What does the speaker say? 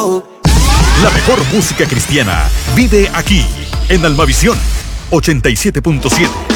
La mejor música cristiana vive aquí, en Almavisión 87.7.